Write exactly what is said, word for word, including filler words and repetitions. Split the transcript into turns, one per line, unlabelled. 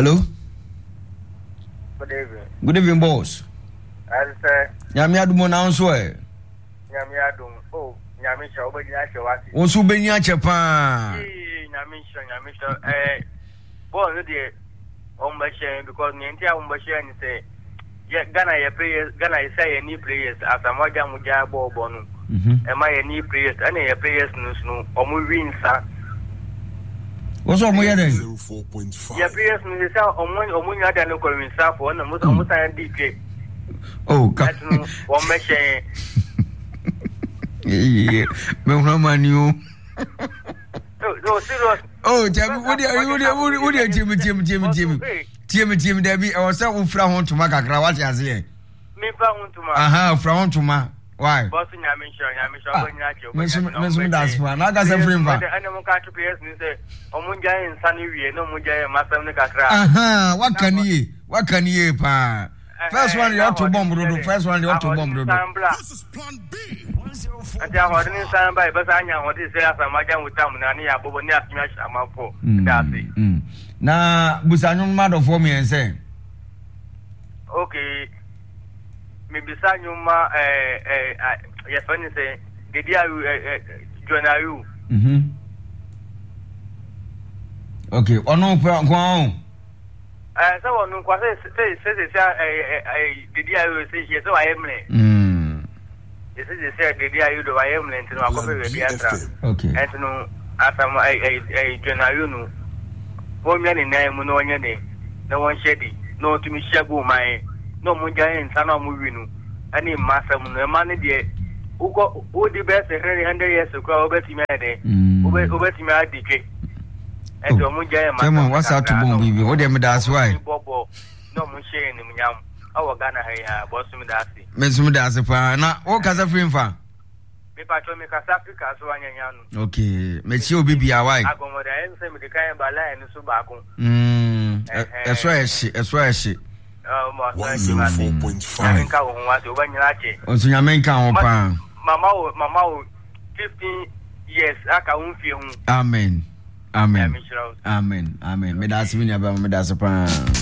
Hello.
Good evening.
Good evening, boss.
I say,
Nyame adumo na nso e.
Nyame adum. Oh, Nyame sha obedi ache wati.
Wo so beni ache pa.
Eh, Nyame sha, Nyame sha. Eh, boy no dey on ba share because me ntia on ba share ni say, yeah, Ghana ye prayers, Ghana ye say ye need prayers as amaja muja bo bo no. Mhm. E ma ye need prayers, and ye prayers no no, omo win sa.
What's up, Moya?
zero four point five.
Yeah, prayers no say omo omo nya da no ko win sa for na mo omo sa D J.
Oh, God.
One machine.
Yeah, me no man you.
No, serious.
Oh, Jam, what do you what do you what do you Jim Jim Jim Jim Jim Jim Debbie? I was so from home to Macacra. What you say?
Me from to ma.
Aha, from home to ma. Why?
Boss Nyame sure, Nyame sure when you
Me some me some that's fine. I got some frame back.
And I'm going to pay us ni say omunja in sunny we no munja masam ne kakra.
Aha, what can you? What can you pa? First one you ought to bomb road. First one you ought to bomb road.
This is plan B.
And ya hodin san by but anya hodin say asa majan wutam na ni abobo ni asima amafo. That's it.
Na busanyu mado for me and say.
Okay. Me bisanyu ma eh eh yes when you say did you eh join you?
Mhm. Okay, ono kwa kwa
Eh, so on kwa say say say say eh eh did you say yes so I am le.
Mm.
Yes say say did you do I am le ntino akofe we biatra.
Okay.
Ntino asam eh eh eh join you no. Wo mi ani na mu no onye ne. Na won shedi. No to mi shagu mai. No mu jan nsa na mu wi no. Ani masam no e ma ne de uko wo di best one hundred years ago obeti me de. Obe obeti me adike. Ento mu jan ma.
Come on, what's out to bomb baby? What them that's why.
Bobo. No mu share ni munyam. Awo Ghana ha boss mi dasi.
Me some that's pa na o kasa frame fa.
Me patro me kasa Africa so anyanya no.
Okay, me chi obi bia why.
Agomo da en se me de kan ba la en so ba ko.
Mm. Eso eshi, eso eshi.
one zero four point five.
Nka wo wa do ba nyina che.
Onso nyame nka ho pa.
Mama wo mama wo fifteen years aka wo fie hu.
Amen. Amen. Amen. Amen. Me that's me aba me that's pa.